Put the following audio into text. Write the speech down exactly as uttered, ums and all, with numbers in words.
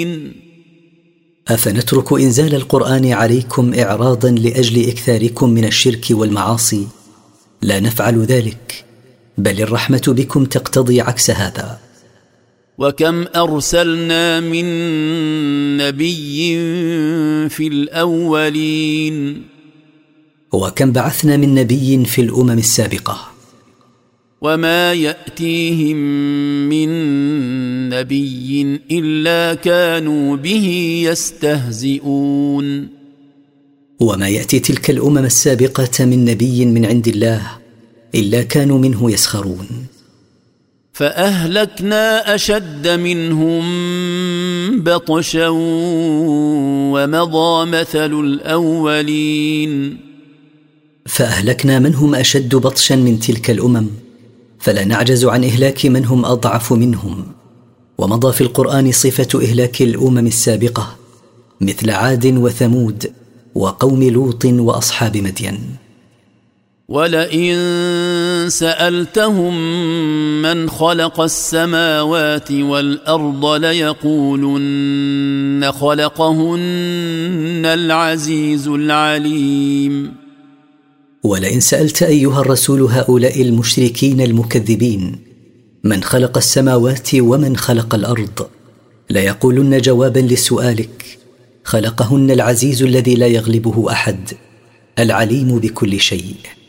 أفنترك إنزال القرآن عليكم إعراضا لأجل إكثاركم من الشرك والمعاصي؟ لا نفعل ذلك، بل الرحمة بكم تقتضي عكس هذا. وكم أرسلنا من نبي في الأولين وكم بعثنا من نبي في الأمم السابقة وما يأتيهم من نبي إلا كانوا به يستهزئون. وما يأتي تلك الأمم السابقة من نبي من عند الله إلا كانوا منه يسخرون. فأهلكنا أشد منهم بطشا ومضى مثل الأولين. فأهلكنا من هم أشد بطشا من تلك الأمم، فلا نعجز عن إهلاك من هم أضعف منهم. ومضى في القرآن صفة إهلاك الأمم السابقة مثل عاد وثمود وقوم لوط وأصحاب مدين. ولئن سألتهم من خلق السماوات والأرض ليقولن خلقهن العزيز العليم. ولئن سألت أيها الرسول هؤلاء المشركين المكذبين من خلق السماوات ومن خلق الأرض، ليقولن جوابا لسؤالك خلقهن العزيز الذي لا يغلبه أحد، العليم بكل شيء.